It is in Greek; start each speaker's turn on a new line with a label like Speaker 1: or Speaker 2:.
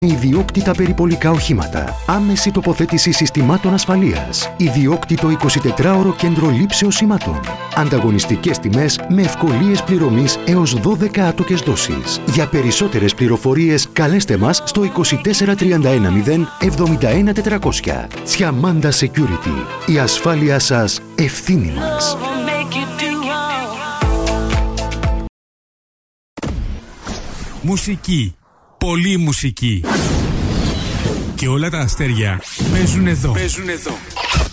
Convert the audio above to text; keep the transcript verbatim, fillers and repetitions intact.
Speaker 1: Ιδιόκτητα περιπολικά οχήματα. Άμεση τοποθέτηση συστημάτων ασφαλείας. Ιδιόκτητο εικοσιτετράωρο κέντρο λήψεως σημάτων. Ανταγωνιστικές τιμές με ευκολίες πληρωμής έως δώδεκα άτοκες δόσεις. Για περισσότερες πληροφορίες καλέστε μας στο είκοσι τέσσερα τριάντα ένα μηδέν εβδομήντα ένα τετρακόσια. Τσιαμάντα Security. Η ασφάλεια σας ευθύνη μας.
Speaker 2: Μουσική. Πολύ μουσική. Και όλα τα αστέρια παίζουν εδώ. Παίζουν εδώ.